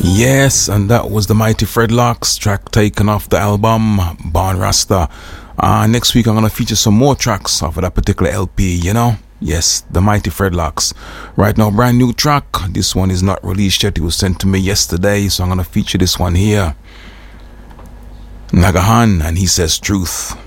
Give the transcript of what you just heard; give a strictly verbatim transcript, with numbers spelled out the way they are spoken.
Yes, and that was the Mighty Fredlocks track taken off the album Born Rasta. Uh, next week I'm going to feature some more tracks off of that particular L P, you know? Yes, the Mighty Fredlocks. Right now, brand new track. This one is not released yet. It was sent to me yesterday, so I'm going to feature this one here. Nagahan, and he says truth.